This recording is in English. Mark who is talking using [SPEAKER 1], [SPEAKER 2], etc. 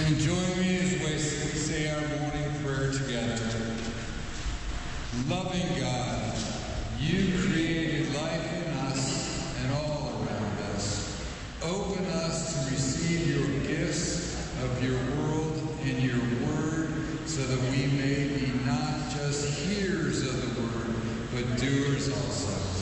[SPEAKER 1] And join me as we say our morning prayer together. Loving God, you created life in us and all around us. Open us to receive your gifts of your world and your word so that we may be not just hearers of the word, but doers also.